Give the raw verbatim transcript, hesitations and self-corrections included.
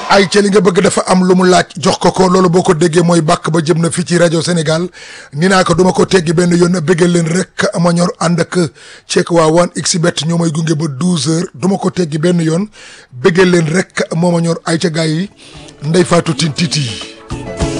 ay ca li nga bëgg dafa am lu mu laaj jox ko ko loolu boo ko déggee mooy bàkk ba jëm na fii ci rajo Sénégal ni naa ko duma ko teggi benn yoon bëggal leen rek ma ñor ànd ak ceek waa one xbet ñoo may gunge ba douze heures duma ko teggi benn yoon bëggal leen rek moo ma ñor ay ca gaay yi Ndeye Fatou Tine Titi